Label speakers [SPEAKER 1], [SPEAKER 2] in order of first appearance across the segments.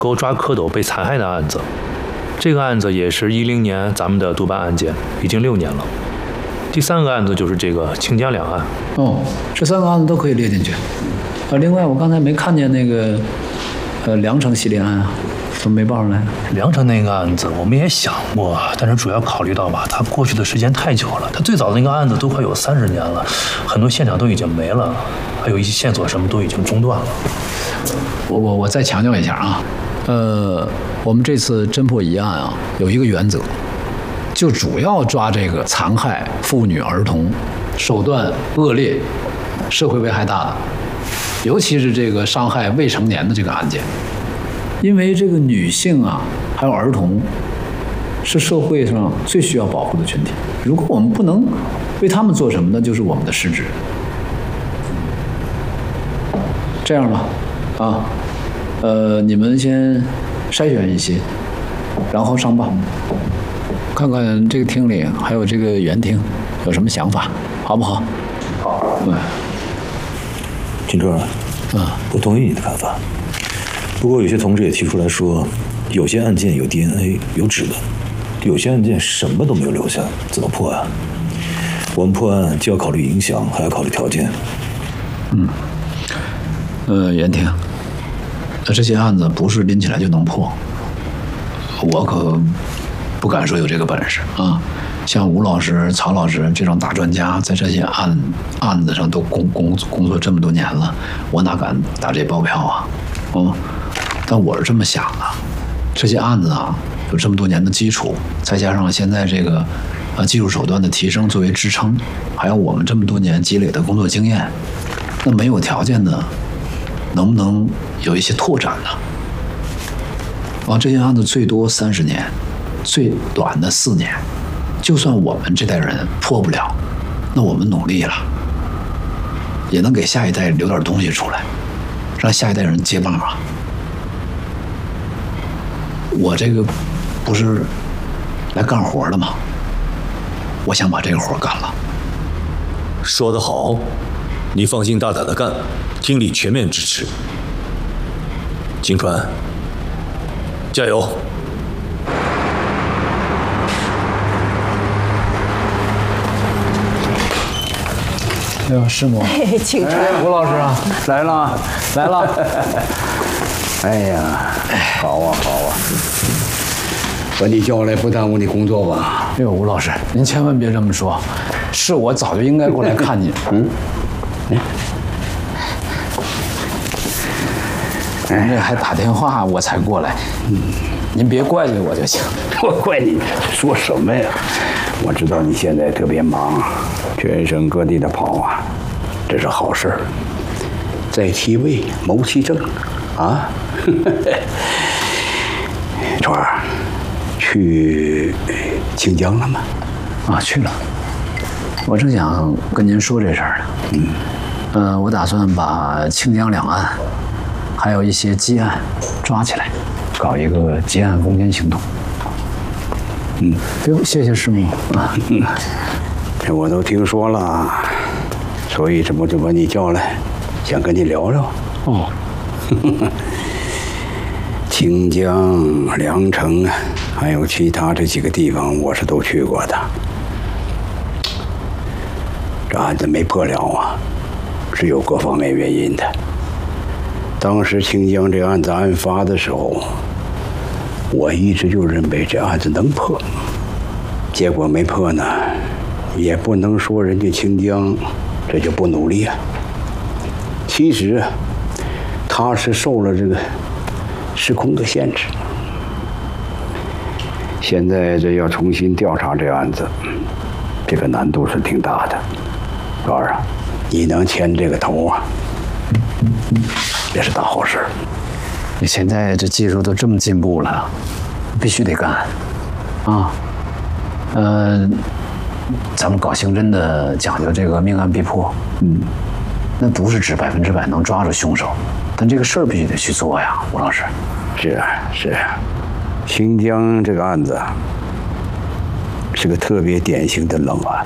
[SPEAKER 1] 狗抓蝌蚪被残害的案子。这个案子也是10年咱们的督办案件，已经6年了。第3个案子就是这个清江两案。
[SPEAKER 2] 哦，这3个案子都可以列进去。另外我刚才没看见那个梁城系列案啊，怎么没报上来？
[SPEAKER 1] 梁城那个案子我们也想过，但是主要考虑到吧，它过去的时间太久了，它最早的那个案子都快有30年了，很多现场都已经没了，还有一些线索什么都已经中断了。
[SPEAKER 2] 我再强调一下啊，我们这次侦破疑案啊，有一个原则，就主要抓这个残害妇女儿童、手段恶劣、社会危害大的，尤其是这个伤害未成年的这个案件。因为这个女性啊，还有儿童，是社会上最需要保护的群体。如果我们不能为他们做什么，那就是我们的失职。这样吧，啊，你们先筛选一些，然后上报，看看这个厅里还有这个原厅有什么想法，好不好？好。
[SPEAKER 3] 金川，我同意你的看法。不过有些同志也提出来说，有些案件有 DNA 有指纹，有些案件什么都没有留下，怎么破案？我们破案既要考虑影响，还要考虑条件。
[SPEAKER 2] 袁婷，这些案子不是拎起来就能破，我可不敢说有这个本事啊。像吴老师、曹老师这种大专家，在这些案子上都工作这么多年了，我哪敢打这包票啊？但我是这么想的，这些案子啊，有这么多年的基础，再加上现在这个技术手段的提升作为支撑，还有我们这么多年积累的工作经验，那没有条件的，能不能有一些拓展呢？这些案子最多30年，最短的4年，就算我们这代人破不了，那我们努力了，也能给下一代留点东西出来，让下一代人接棒啊！我这个不是来干活的吗？我想把这个活干了。
[SPEAKER 4] 说得好，你放心大胆的干，厅里全面支持。金川，加油！
[SPEAKER 2] 哎呦，师母，
[SPEAKER 5] 请传。
[SPEAKER 2] 吴老师啊，来了。
[SPEAKER 6] 哎呀，好啊，把你叫来不耽误你工作吧？
[SPEAKER 2] 哎呦，吴老师，您千万别这么说，是我早就应该过来看您。您这还打电话，我才过来。您别怪罪我就行。
[SPEAKER 6] 我怪你说什么呀？我知道你现在特别忙，全省各地的跑啊，这是好事儿。在其位谋其政，啊。川儿，去清江了吗？
[SPEAKER 2] 去了。我正想跟您说这事儿呢。我打算把清江两岸，还有一些积案抓起来，搞一个结案攻坚行动。不用，谢谢师母啊。
[SPEAKER 6] 这我都听说了，所以这不就把你叫来，想跟你聊聊。清江、梁城，还有其他这几个地方，我是都去过的。这案子没破了啊，是有各方面原因的。当时清江这案子案发的时候，我一直就认为这案子能破，结果没破呢，也不能说人家清江这就不努力啊。其实他是受了这个时空的限制。现在这要重新调查这案子，这个难度是挺大的。老二啊，你能牵这个头啊，也是大好事。
[SPEAKER 2] 你现在这技术都这么进步了，必须得干啊。咱们搞刑侦的讲究这个命案必破，那不是指100%能抓住凶手，但这个事儿必须得去做呀，吴老师。
[SPEAKER 6] 是，清江这个案子是个特别典型的冷案。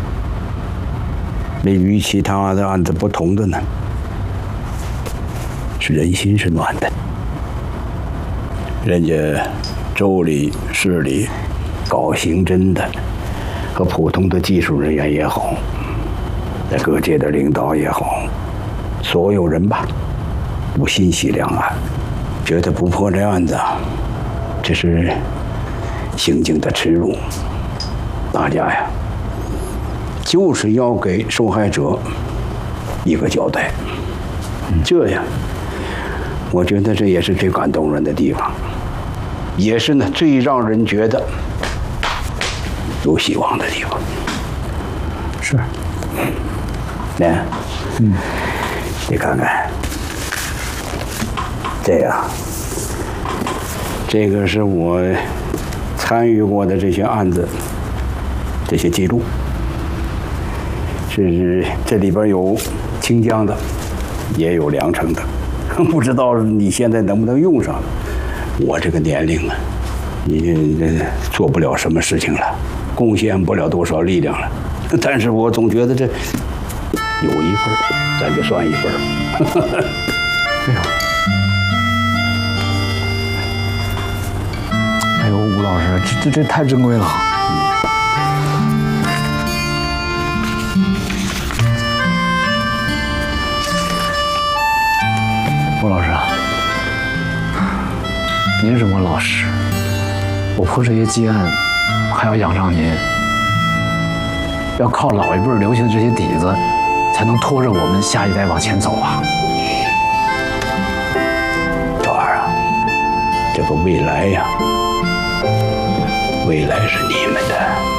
[SPEAKER 6] 那与其他的案子不同的呢，是人心是暖的。 人家州里、市里搞刑侦的，和普通的技术人员也好，在各界的领导也好，所有人吧，都心系两岸，觉得不破这案子，这是行刑的耻辱。大家呀，就是要给受害者一个交代。这样，我觉得这也是最感动人的地方，也是呢最让人觉得有希望的地方。
[SPEAKER 2] 是，
[SPEAKER 6] 来，你看看，这个是我参与过的这些案子，这些记录，是这里边有清江的，也有凉城的，不知道你现在能不能用上。我这个年龄啊，你做不了什么事情了，贡献不了多少力量了，但是我总觉得这有一份，咱就算一份。
[SPEAKER 2] 哎呦，哎呦，吴老师，这太珍贵了。吴老师啊，您是我老师，我破这些积案，还要仰仗您，要靠老一辈留下的这些底子，才能拖着我们下一代往前走啊。
[SPEAKER 6] 小二啊，这个未来呀，未来是你们的。